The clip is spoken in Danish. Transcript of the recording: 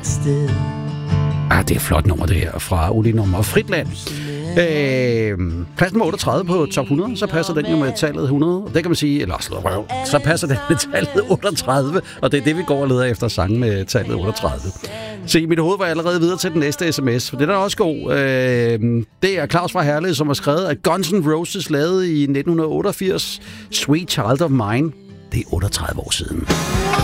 Det er et flot nummer, det her, fra Ole Nummer Fritland. Plads nummer 38 på top 100, så passer den jo med tallet 100. Og det kan man sige, eller så passer den med tallet 38, og det er det, vi går og leder efter sange med tallet 38. Se, i mit hoved var jeg allerede videre til den næste sms, for det er også god. Det er Claus fra Herlev, som har skrevet, at Guns N' Roses lavede i 1988 Sweet Child of Mine. Det er 38 år siden.